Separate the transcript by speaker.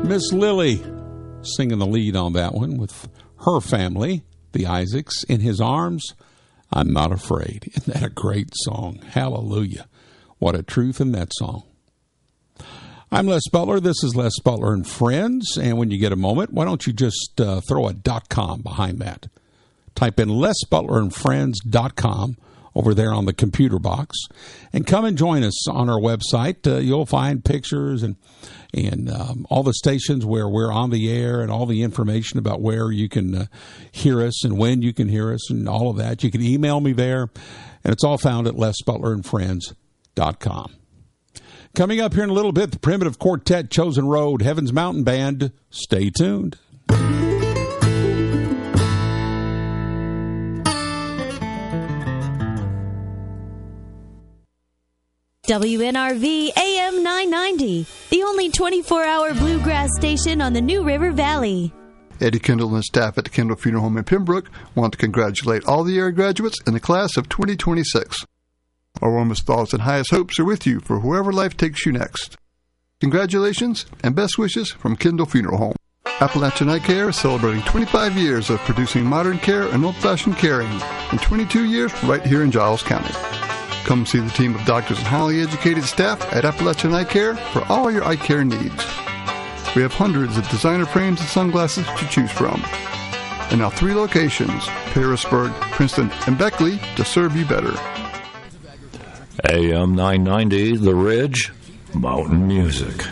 Speaker 1: Miss Lily singing the lead on that one with her family, the Isaacs, In His Arms, I'm Not Afraid. Isn't that a great song? Hallelujah. What a truth in that song. I'm Les Butler. This is Les Butler and Friends. And when you get a moment, why don't you just throw a .com behind that? Type in lesbutlerandfriends.com over there on the computer box. And come and join us on our website. You'll find pictures and all the stations where we're on the air and all the information about where you can hear us and when you can hear us and all of that. You can email me there. And it's all found at lesbutlerandfriends.com. Coming up here in a little bit, the Primitive Quartet, Chosen Road, Heaven's Mountain Band. Stay tuned.
Speaker 2: WNRV AM 990, the only 24-hour bluegrass station on the New River Valley.
Speaker 3: Eddie Kendall and staff at the Kendall Funeral Home in Pembroke want to congratulate all the area graduates in the class of 2026. Our warmest thoughts and highest hopes are with you for wherever life takes you next. Congratulations and best wishes from Kendall Funeral Home. Appalachian Eye Care is celebrating 25 years of producing modern care and old-fashioned caring, and 22 years right here in Giles County. Come see the team of doctors and highly educated staff at Appalachian Eye Care for all your eye care needs. We have hundreds of designer frames and sunglasses to choose from. And now 3 locations, Harrisburg, Princeton, and Beckley, to serve you better.
Speaker 4: AM 990, The Ridge, Mountain Music.